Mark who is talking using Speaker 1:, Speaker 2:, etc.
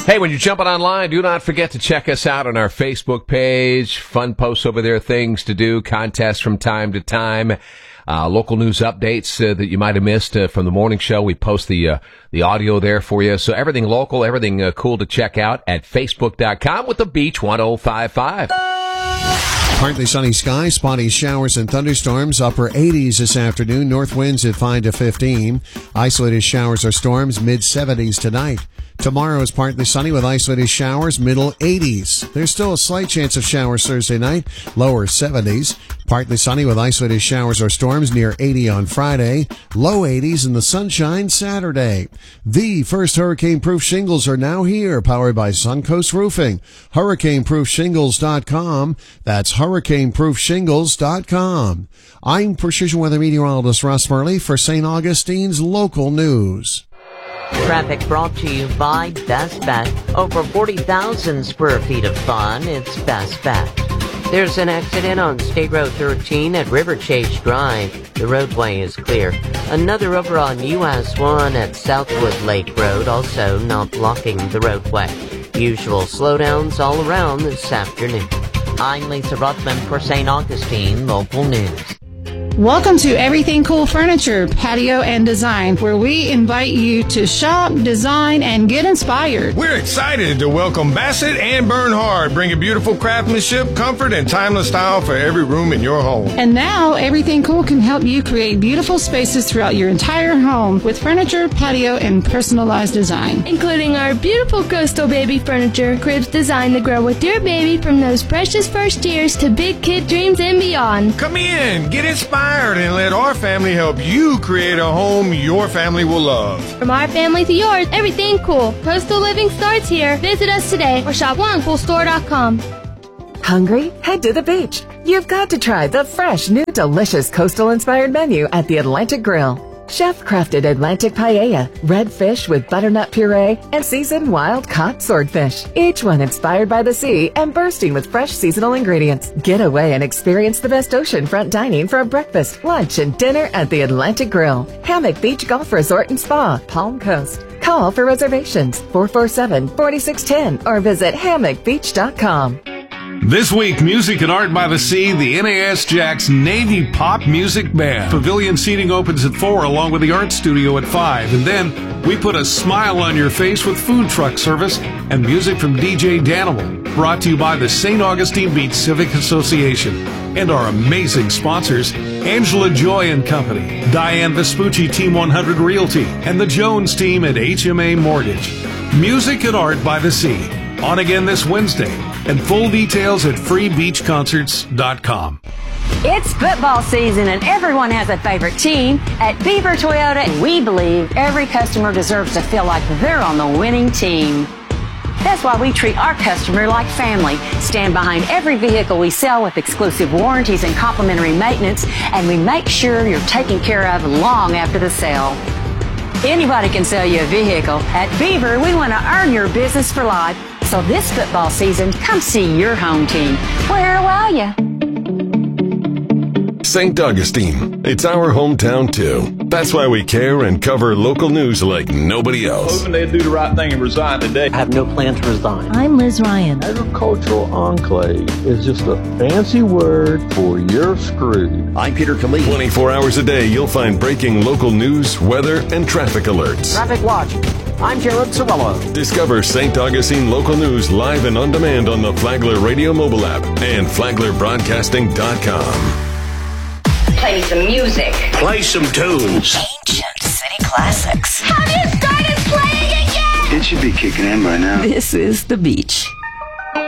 Speaker 1: Hey, when you're jumping online, do not forget to check us out on our Facebook page. Fun posts over there, things to do, contests from time to time, local news updates that you might have missed from the morning show. We post the audio there for you. So everything local, everything cool to check out at Facebook.com with the Beach 1055.
Speaker 2: Partly sunny skies, spotty showers and thunderstorms, upper 80s this afternoon, north winds at 5 to 15. Isolated showers or storms, mid-70s tonight. Tomorrow is partly sunny with isolated showers, middle 80s. There's still a slight chance of showers Thursday night, lower 70s. Partly sunny with isolated showers or storms near 80 on Friday, low 80s in the sunshine Saturday. The first hurricane-proof shingles are now here, powered by Suncoast Roofing. HurricaneProofShingles.com. That's HurricaneProofShingles.com. I'm Precision Weather Meteorologist Russ Murley for St. Augustine's Local News.
Speaker 3: Traffic brought to you by Best Bet. Over 40,000 square feet of fun. It's Best Bet. There's an accident on State Road 13 at River Chase Drive. The roadway is clear. Another over on US 1 at Southwood Lake Road, also not blocking the roadway. Usual slowdowns all around this afternoon. I'm Lisa Ruthman for St. Augustine Local News.
Speaker 4: Welcome to Everything Cool Furniture, Patio and Design, where we invite you to shop, design, and get inspired.
Speaker 5: We're excited to welcome Bassett and Bernhard, bringing beautiful craftsmanship, comfort, and timeless style for every room in your home.
Speaker 4: And now, Everything Cool can help you create beautiful spaces throughout your entire home with furniture, patio, and personalized design.
Speaker 6: Including our beautiful coastal baby furniture, cribs designed to grow with your baby from those precious first years to big kid dreams and beyond.
Speaker 5: Come in, get inspired, and let our family help you create a home your family will love.
Speaker 6: From our family to yours, everything cool. Coastal living starts here. Visit us today or shop onecoolstore.com.
Speaker 7: Hungry? Head to the beach. You've got to try the fresh, new, delicious coastal-inspired menu at the Atlantic Grill. Chef-crafted Atlantic paella, red fish with butternut puree, and seasoned wild-caught swordfish. Each one inspired by the sea and bursting with fresh seasonal ingredients. Get away and experience the best oceanfront dining for a breakfast, lunch, and dinner at the Atlantic Grill. Hammock Beach Golf Resort and Spa, Palm Coast. Call for reservations, 447-4610, or visit hammockbeach.com.
Speaker 8: This week, Music and Art by the Sea, the NAS Jacks Navy Pop Music Band. Pavilion seating opens at 4, along with the art studio at 5. And then we put a smile on your face with food truck service and music from DJ Danimal. Brought to you by the St. Augustine Beach Civic Association and our amazing sponsors, Angela Joy and Company, Diane Vespucci, Team 100 Realty, and the Jones team at HMA Mortgage. Music and Art by the Sea. On again this Wednesday, and full details at freebeachconcerts.com.
Speaker 9: It's football season and everyone has a favorite team. At Beaver Toyota, we believe every customer deserves to feel like they're on the winning team. That's why we treat our customer like family, stand behind every vehicle we sell with exclusive warranties and complimentary maintenance, and we make sure you're taken care of long after the sale. Anybody can sell you a vehicle. At Beaver, we want to earn your business for life. So this football season, come see your home team. Where are you?
Speaker 10: St. Augustine. It's our hometown, too. That's why we care and cover local news like nobody else.
Speaker 11: Hoping they'd do the right thing and resign today.
Speaker 3: I have no plan to resign.
Speaker 12: I'm Liz Ryan.
Speaker 13: Agricultural enclave is just a fancy word for you're screwed.
Speaker 10: I'm Peter Khalid. 24 hours a day, you'll find breaking local news, weather, and traffic alerts.
Speaker 3: Traffic watch. I'm Jared Sorello.
Speaker 10: Discover St. Augustine local news live and on demand on the Flagler Radio mobile app and FlaglerBroadcasting.com.
Speaker 14: Play some music.
Speaker 15: Play some tunes.
Speaker 14: Ancient city classics.
Speaker 6: Have you started playing it yet?
Speaker 16: It should be kicking in by now.
Speaker 12: This is The Beach.